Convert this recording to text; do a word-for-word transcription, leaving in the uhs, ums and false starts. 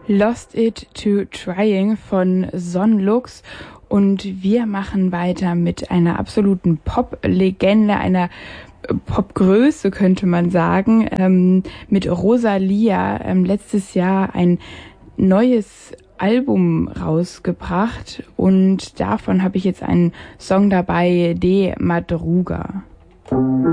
Lost It to Trying von Sonlux. Und wir machen weiter mit einer absoluten Pop-Legende, einer Popgröße könnte man sagen, ähm, mit Rosalia, ähm, letztes Jahr ein neues Album rausgebracht und davon habe ich jetzt einen Song dabei, De Madruga.